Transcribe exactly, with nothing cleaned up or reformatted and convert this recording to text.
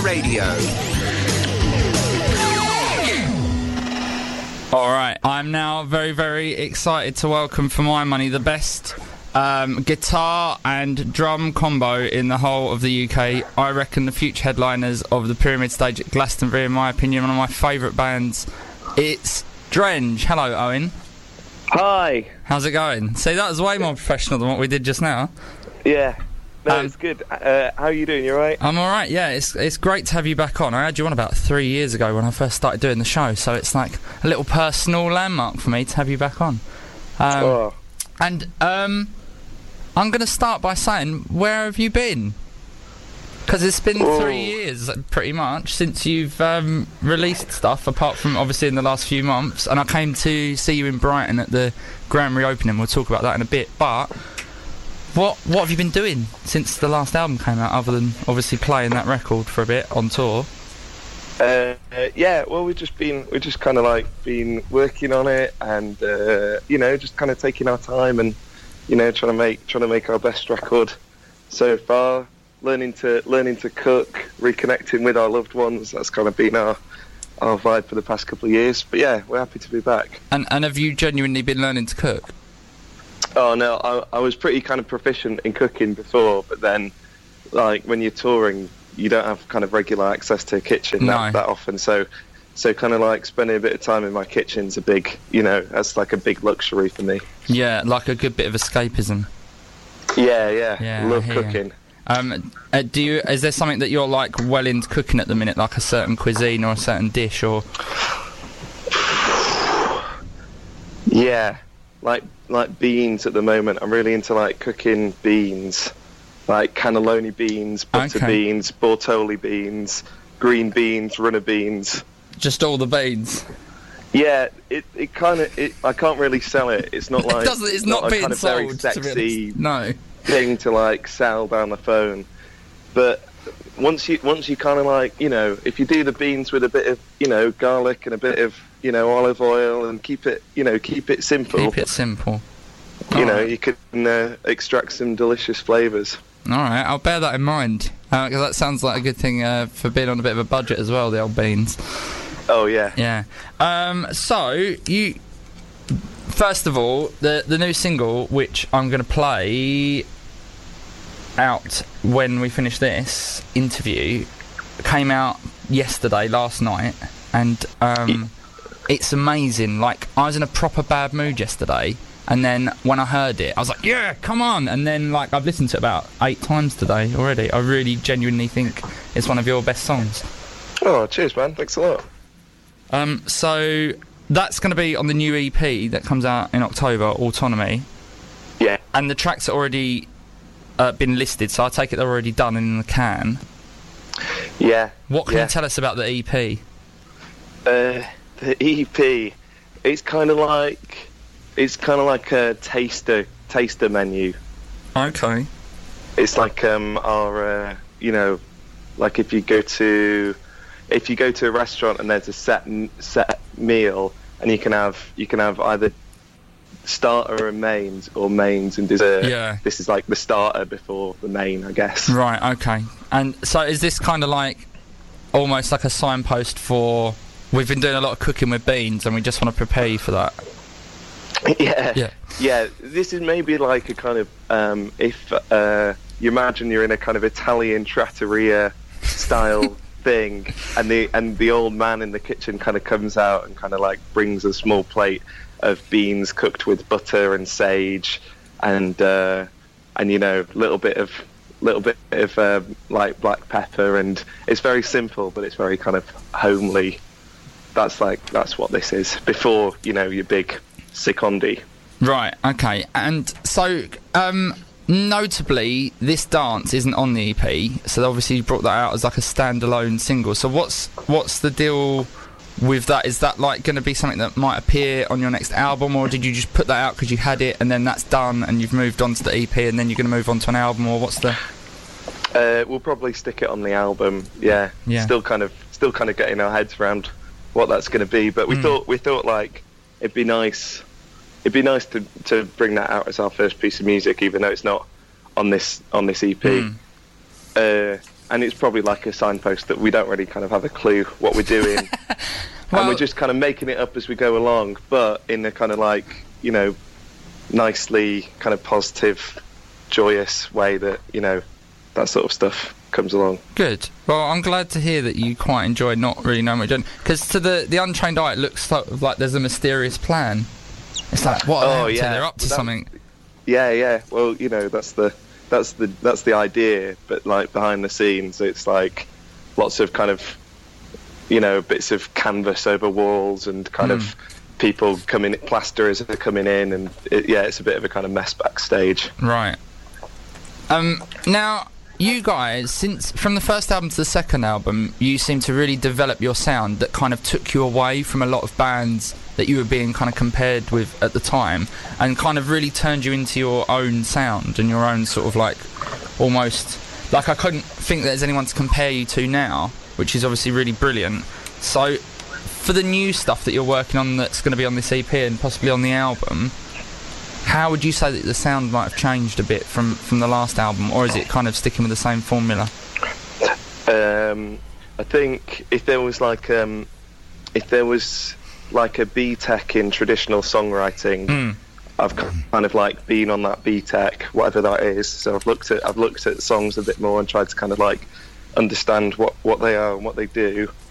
Radio. All right, I'm now very, very excited to welcome for my money the best um, guitar and drum combo in the whole of the U K. I reckon the future headliners of the Pyramid Stage at Glastonbury, in my opinion, one of my favourite bands. It's Drenge. Hello, Owen. Hi. How's it going? See, that was way more professional than what we did just now. Yeah. No, Um, it's good. Uh, how are you doing? You alright? I'm alright, yeah, it's it's great to have you back on. I had you on about three years ago when I first started doing the show, so it's like a little personal landmark for me to have you back on. Um, oh. And um, I'm going to start by saying, where have you been? Because it's been Oh. three years, pretty much, since you've um, released stuff, apart from, obviously, in the last few months. And I came to see you in Brighton at the Grand Reopening. We'll talk about that in a bit. But what what have you been doing since the last album came out, other than, obviously, playing that record for a bit on tour? Uh, uh, yeah, well, we've just been, we've just kind of like been working on it and, uh, you know, just kind of taking our time and, you know, trying to make, trying to make our best record so far. Learning to learning to cook, reconnecting with our loved ones. That's kind of been our our vibe for the past couple of years. But yeah, we're happy to be back. And and have you genuinely been learning to cook? Oh no, I, I was pretty kind of proficient in cooking before, but then, like when you're touring, you don't have kind of regular access to a kitchen No. that, that often. So, so kind of like spending a bit of time in my kitchen's a big, you know, that's like a big luxury for me. Yeah, like a good bit of escapism. Yeah, yeah, Yeah, love I hear. cooking. Um, uh, do you? Is there something that you're like well into cooking at the minute, like a certain cuisine or a certain dish, or? Yeah, like like beans at the moment. I'm really into like cooking beans, like cannelloni beans, butter Okay. beans, Bortoli beans, green beans, runner beans. Just all the beans. Yeah, it it kind of it. I can't really sell it. It's not like it doesn't. It's not, a being kind of very sold. To be sexy honest. No. thing to like sell down the phone. But once you once you kind of like, you know, if you do the beans with a bit of, you know, garlic and a bit of, you know, olive oil and keep it, you know, keep it simple. Keep it simple. You All know, right. you can uh, extract some delicious flavours. All right, I'll bear that in mind. Because that sounds like a good thing uh, for being on a bit of a budget as well. The old beans. Oh yeah. Yeah. Um. So you. First of all, the the new single, which I'm going to play out when we finish this interview, came out yesterday, last night, and um, it's amazing. Like, I was in a proper bad mood yesterday, and then when I heard it, I was like, yeah, come on! And then, like, I've listened to it about eight times today already. I really genuinely think it's one of your best songs. Oh, cheers, man. Thanks a lot. Um. So that's going to be on the new E P that comes out in October, Autonomy. Yeah. And the tracks are already uh, been listed, so I take it they're already done in the can. Yeah. What can yeah. you tell us about the E P? Uh, the E P, it's kind of like it's kind of like a taster taster menu. Okay. It's like um our uh, you know, like if you go to if you go to a restaurant and there's a set set meal, and you can have you can have either starter and mains or mains and dessert. Yeah. This is like the starter before the main, I guess. Right, okay. And so is this kind of like almost like a signpost for, we've been doing a lot of cooking with beans and we just want to prepare you for that? yeah. Yeah. Yeah, this is maybe like a kind of um if uh you imagine you're in a kind of Italian trattoria style thing, and the and the old man in the kitchen kind of comes out and kind of like brings a small plate of beans cooked with butter and sage and uh and you know little bit of little bit of uh, like black pepper, and it's very simple but it's very kind of homely. That's like that's what this is before, you know, your big secondi. Right, okay. And so, um, notably, this dance isn't on the E P, so obviously you brought that out as like a standalone single. So what's what's the deal with that? Is that like going to be something that might appear on your next album, or did you just put that out because you had it and then that's done and you've moved on to the E P and then you're going to move on to an album, or what's the... Uh, we'll probably stick it on the album. Yeah. Yeah. Still kind of, still kind of getting our heads around what that's going to be. But we Mm. thought, we thought like it'd be nice, it'd be nice to to bring that out as our first piece of music, even though it's not on this on this E P. Mm. Uh, and it's probably like a signpost that we don't really kind of have a clue what we're doing, well, and we're just kind of making it up as we go along, but in a kind of like, you know, nicely kind of positive, joyous way that, you know, that sort of stuff comes along. Good. Well, I'm glad to hear that you quite enjoyed not really knowing what you're doing, because to the the untrained eye, it looks sort of like there's a mysterious plan. It's like, what are Oh, they up to? yeah. They're up to Well, that- something. Yeah, yeah. Well, you know, that's the that's the that's the idea, but like behind the scenes, it's like lots of kind of, you know, bits of canvas over walls and kind Mm. of people coming, plasterers are coming in, and it, yeah, it's a bit of a kind of mess backstage. Right. Um. Now, you guys, since from the first album to the second album, you seem to really develop your sound that kind of took you away from a lot of bands that you were being kind of compared with at the time, and kind of really turned you into your own sound and your own sort of like, almost, like I couldn't think there's anyone to compare you to now, which is obviously really brilliant. So, for the new stuff that you're working on that's going to be on this E P and possibly on the album, how would you say that the sound might have changed a bit from, from the last album, or is it kind of sticking with the same formula? Um, I think if there was like um, if there was like a B-Tech in traditional songwriting, Mm. I've kind of like been on that B-Tech, whatever that is. So I've looked at I've looked at songs a bit more and tried to kind of like understand what, what they are and what they do.